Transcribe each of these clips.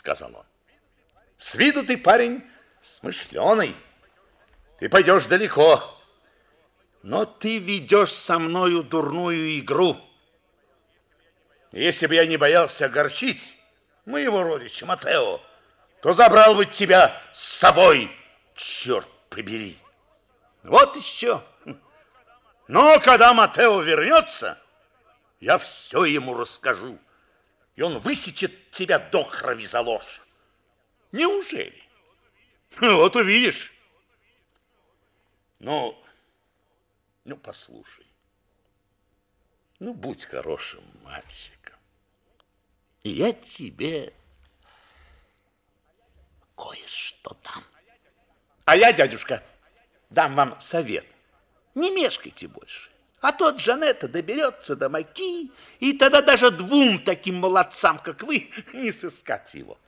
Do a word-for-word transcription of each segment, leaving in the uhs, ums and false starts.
сказал он. С виду ты парень смышленый. Ты пойдешь далеко. Но ты ведешь со мною дурную игру. Если бы я не боялся огорчить моего родича Матео, то забрал бы тебя с собой, черт побери. Вот еще. Но когда Матео вернется, я все ему расскажу, и он высечет тебя до крови за ложь. Неужели? Вот увидишь. Ну, ну, послушай. Ну, будь хорошим мальчиком. И я тебе кое-что дам. А я, дядюшка, дам вам совет. Не мешкайте больше. А то Джанетта доберется до Маки, и тогда даже двум таким молодцам, как вы, не сыскать его.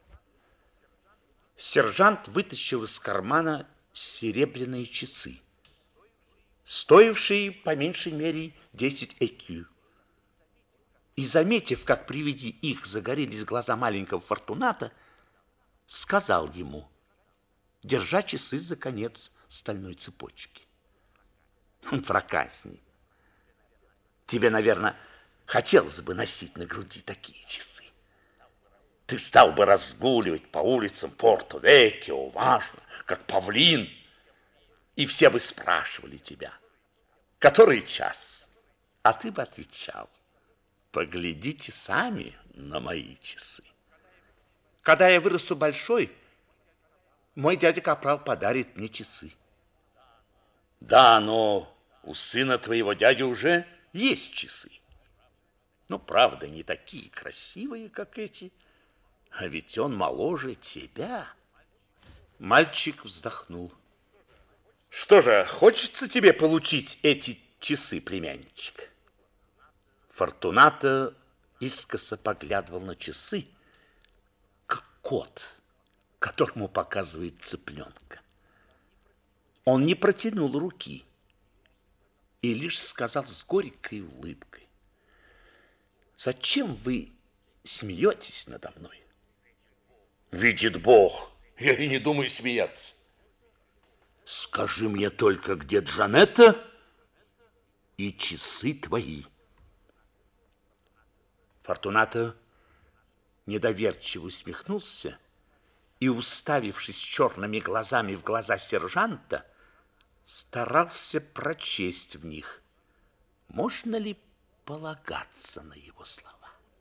Сержант вытащил из кармана серебряные часы, стоившие по меньшей мере десять экю. И, заметив, как при виде их загорелись глаза маленького Фортуната, сказал ему, держа часы за конец стальной цепочки. Проказник, тебе, наверное, хотелось бы носить на груди такие часы. Ты стал бы разгуливать по улицам Порто-Веккио, важно, как павлин, и все бы спрашивали тебя, который час? А ты бы отвечал, поглядите сами на мои часы. Когда я вырасту большой, мой дядя Капрал подарит мне часы. Да, но у сына твоего дяди уже есть часы. Ну, правда, не такие красивые, как эти, а ведь он моложе тебя. Мальчик вздохнул. Что же, хочется тебе получить эти часы, племянничек? Фортунато искоса поглядывал на часы, как кот, которому показывает цыпленка. Он не протянул руки и лишь сказал с горькой улыбкой: зачем вы смеетесь надо мной? Видит Бог, я и не думаю смеяться. Скажи мне только, где Джанетта и часы твои. Фортунато недоверчиво усмехнулся и, уставившись черными глазами в глаза сержанта, старался прочесть в них, можно ли полагаться на его слова.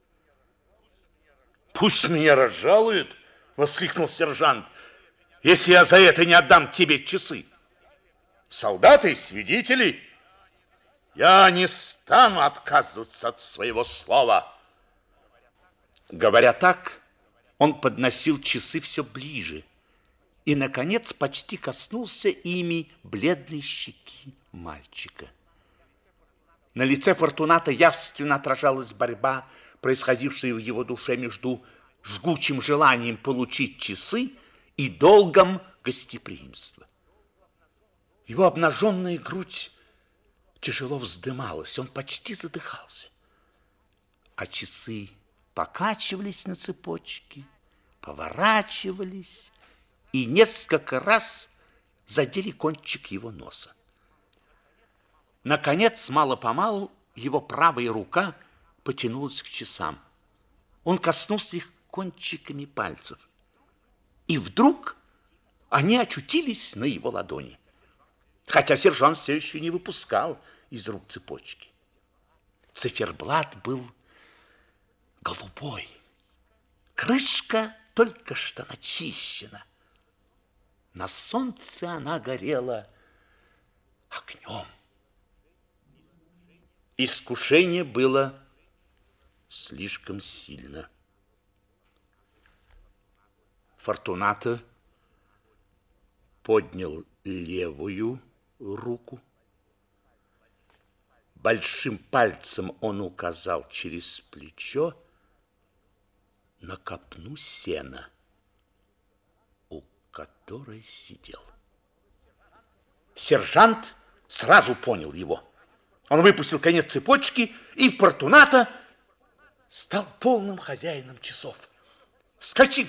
«Пусть меня разжалуют!» — воскликнул сержант. «Если я за это не отдам тебе часы! Солдаты, свидетели, я не стану отказываться от своего слова!» Говоря так, он подносил часы все ближе и, наконец, почти коснулся ими бледной щеки мальчика. На лице Фортуната явственно отражалась борьба, происходившая в его душе между жгучим желанием получить часы и долгом гостеприимства. Его обнаженная грудь тяжело вздымалась, он почти задыхался, а часы покачивались на цепочке, поворачивались и несколько раз задели кончик его носа. Наконец, мало-помалу, его правая рука потянулась к часам. Он коснулся их кончиками пальцев, и вдруг они очутились на его ладони, хотя сержант все еще не выпускал из рук цепочки. Циферблат был голубой, крышка только что начищена. На солнце она горела огнем. Искушение было слишком сильно. Фортунато поднял левую руку. Большим пальцем он указал через плечо на копну сена, у которой сидел. Сержант сразу понял его. Он выпустил конец цепочки, и Фортунато стал полным хозяином часов. Вскочив